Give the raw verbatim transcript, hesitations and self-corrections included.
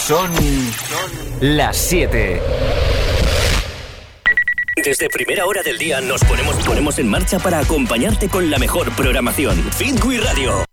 Son las siete. Desde primera hora del día nos ponemos, ponemos en marcha para acompañarte con la mejor programación. Fitwi Radio.